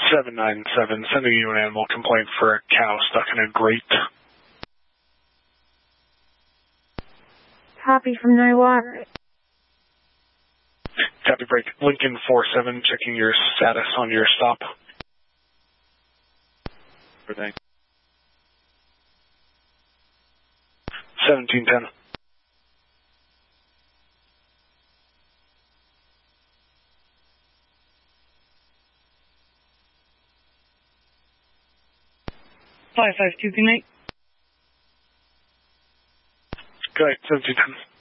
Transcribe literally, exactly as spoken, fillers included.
seven nine seven, sending you an animal complaint for a cow stuck in a grate. Copy from no water. Copy break. Lincoln four seven, checking your status on your stop. Everything. seventeen ten. five five two, good night. Good night, seventeen ten.